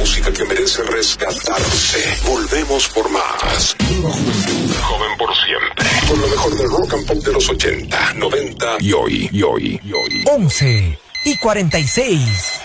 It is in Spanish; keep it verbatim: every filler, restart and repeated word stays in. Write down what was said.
música que merece rescatarse. Volvemos por más. Joven por siempre. Con lo mejor del rock and pop de los ochenta, noventa y hoy, y hoy, y hoy. once y cuarenta y seis.